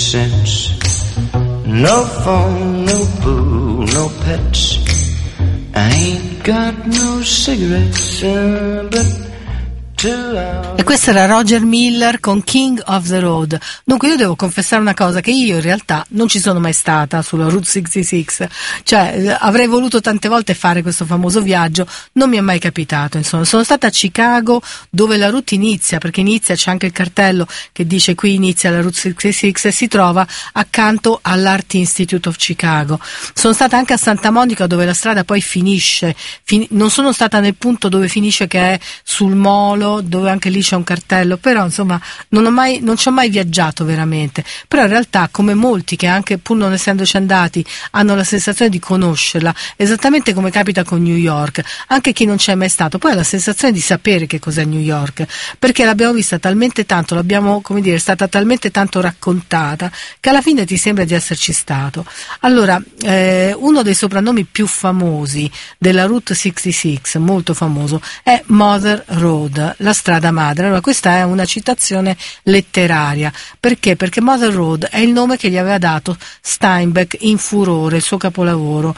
sense. No phone, no boo, no pets. I ain't got no cigarettes, but e questo era Roger Miller con King of the Road. Dunque io devo confessare una cosa, che io in realtà non ci sono mai stata sulla Route 66, cioè avrei voluto tante volte fare questo famoso viaggio, non mi è mai capitato. Insomma, sono stata a Chicago, dove la route inizia, perché inizia, c'è anche il cartello che dice qui inizia la Route 66 e si trova accanto all'Art Institute of Chicago. Sono stata anche a Santa Monica, dove la strada poi finisce, non sono stata nel punto dove finisce, che è sul molo, dove anche lì c'è un cartello, però insomma non ci ho mai viaggiato veramente. Però in realtà, come molti che anche pur non essendoci andati hanno la sensazione di conoscerla, esattamente come capita con New York, anche chi non c'è mai stato poi ha la sensazione di sapere che cos'è New York, perché l'abbiamo vista talmente tanto, l'abbiamo, come dire, è stata talmente tanto raccontata, che alla fine ti sembra di esserci stato. Allora, uno dei soprannomi più famosi della Route 66, molto famoso, è Mother Road, la strada madre. Allora, questa è una citazione letteraria. Perché? Perché Mother Road è il nome che gli aveva dato Steinbeck in Furore, il suo capolavoro.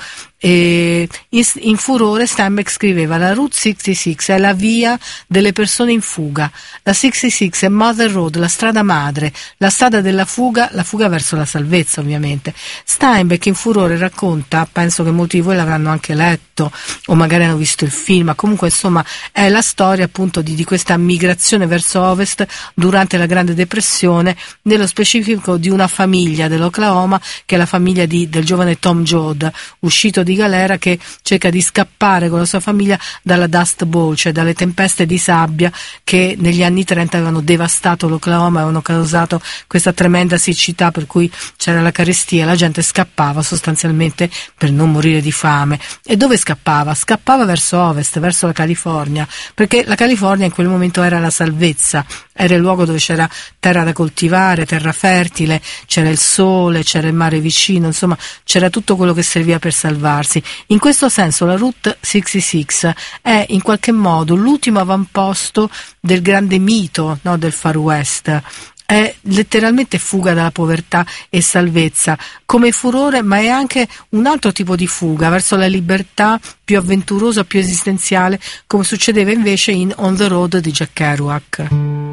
E in Furore Steinbeck scriveva: la Route 66 è la via delle persone in fuga, la 66 è Mother Road, la strada madre, la strada della fuga, la fuga verso la salvezza, ovviamente. Steinbeck in Furore racconta, penso che molti di voi l'avranno anche letto o magari hanno visto il film, ma comunque insomma è la storia appunto di questa migrazione verso ovest durante la Grande Depressione, nello specifico di una famiglia dell'Oklahoma, che è la famiglia del giovane Tom Joad, uscito di galera, che cerca di scappare con la sua famiglia dalla Dust Bowl, cioè dalle tempeste di sabbia che negli anni 30 avevano devastato l'Oklahoma, avevano causato questa tremenda siccità per cui c'era la carestia, la gente scappava sostanzialmente per non morire di fame. E dove scappava? Scappava verso ovest, verso la California, perché la California in quel momento era la salvezza, era il luogo dove c'era terra da coltivare, terra fertile, c'era il sole, c'era il mare vicino, insomma c'era tutto quello che serviva per salvarsi. In questo senso la Route 66 è in qualche modo l'ultimo avamposto del grande mito, no, del Far West. È letteralmente fuga dalla povertà e salvezza, come Furore, ma è anche un altro tipo di fuga verso la libertà più avventurosa, più esistenziale, come succedeva invece in On the Road di Jack Kerouac.